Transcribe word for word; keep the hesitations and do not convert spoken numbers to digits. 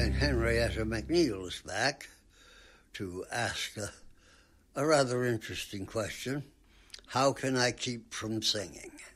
And Henrietta McNeil is back to ask a, a rather interesting question. How can I keep from singing?